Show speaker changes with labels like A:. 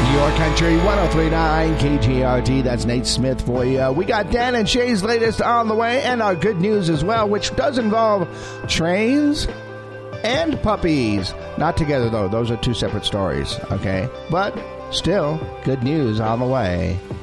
A: Your Country 1039 KGRT. That's Nate Smith for you. We got Dan and Shay's latest on the way, and our good news as well, which does involve trains and puppies. Not together, though. Those are two separate stories, okay? But still, good news on the way.